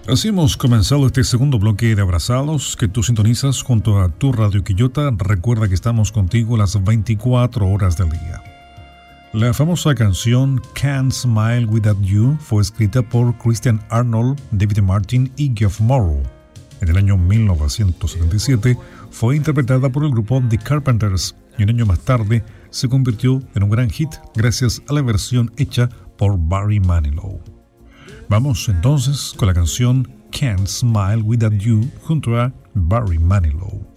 Así hemos comenzado este segundo bloque de Abrazados que tú sintonizas junto a tu Radio Quillota. Recuerda que estamos contigo las 24 horas del día. La famosa canción Can't Smile Without You fue escrita por Christian Arnold, David Martin y Geoff Morrow. En el año 1977 fue interpretada por el grupo The Carpenters y un año más tarde se convirtió en un gran hit gracias a la versión hecha por Barry Manilow. Vamos entonces con la canción Can't Smile Without You junto a Barry Manilow.